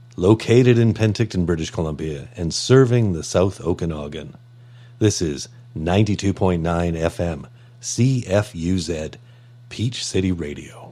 located in Penticton, British Columbia, and serving the South Okanagan. This is 92.9 FM, CFUZ, Peach City Radio.